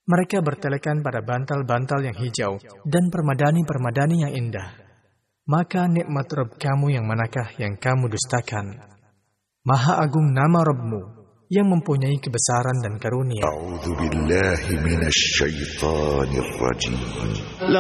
Mereka bertelekan pada bantal-bantal yang hijau dan permadani-permadani yang indah. Maka nikmat Rabb kamu yang manakah yang kamu dustakan? Maha agung nama Rabbmu yang mempunyai kebesaran dan karunia. A'udzu billahi minasy syaithanir rajim.